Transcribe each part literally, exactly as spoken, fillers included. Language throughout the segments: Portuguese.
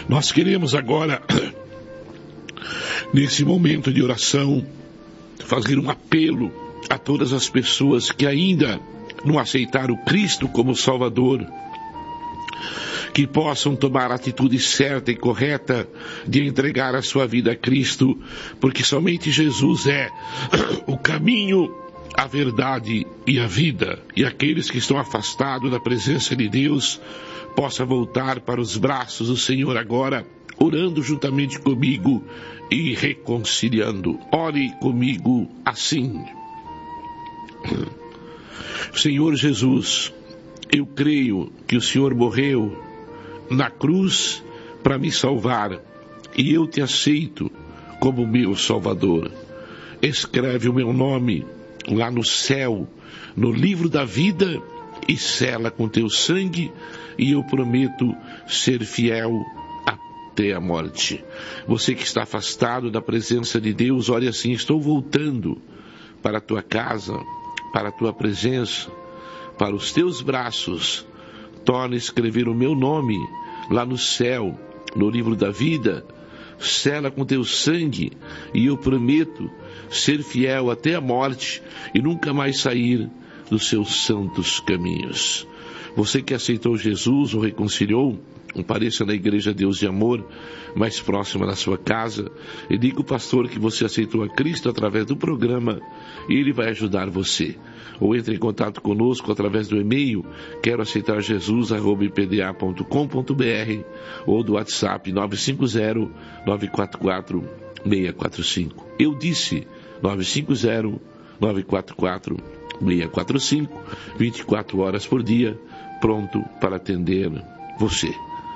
Nós queremos agora, nesse momento de oração, fazer um apelo a todas as pessoas que ainda não aceitaram Cristo como Salvador, que possam tomar a atitude certa e correta de entregar a sua vida a Cristo, porque somente Jesus é o caminho, a verdade e a vida. E aqueles que estão afastados da presença de Deus possam voltar para os braços do Senhor agora, orando juntamente comigo e reconciliando. Ore comigo assim. Senhor Jesus, eu creio que o Senhor morreu na cruz para me salvar, e eu te aceito como meu Salvador. Escreve o meu nome lá no céu, no livro da vida, e sela com teu sangue, e eu prometo ser fiel até a morte. Você que está afastado da presença de Deus, ore assim: estou voltando para a tua casa, para a tua presença, para os teus braços. Torna a escrever o meu nome lá no céu, no livro da vida, sela com teu sangue, e eu prometo ser fiel até a morte e nunca mais sair dos seus santos caminhos. Você que aceitou Jesus ou reconciliou, compareça na Igreja Deus de Amor, mais próxima da sua casa, e diga ao pastor que você aceitou a Cristo através do programa, e ele vai ajudar você. Ou entre em contato conosco através do e-mail quero aceitar Jesus arroba i p d a ponto com ponto b r ou do WhatsApp nove cinco zero, nove quatro quatro, seis quatro cinco. Eu disse nove cinco zero, nove quatro quatro, seis quatro cinco, vinte e quatro horas por dia, pronto para atender você.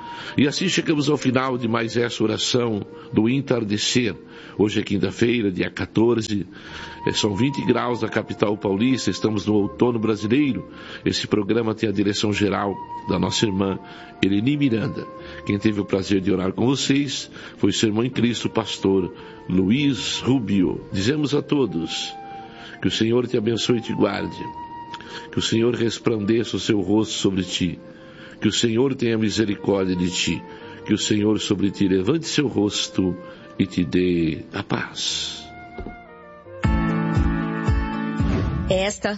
E assim chegamos ao final de mais essa oração do entardecer. Hoje é quinta-feira, dia quatorze, são vinte graus na capital paulista, estamos no outono brasileiro. Esse programa tem a direção geral da nossa irmã Eleni Miranda. Quem teve o prazer de orar com vocês foi o seu irmão em Cristo, pastor Luiz Rubio. Dizemos a todos que o Senhor te abençoe e te guarde, que o Senhor resplandeça o seu rosto sobre ti, que o Senhor tenha misericórdia de ti, que o Senhor sobre ti levante seu rosto e te dê a paz. Esta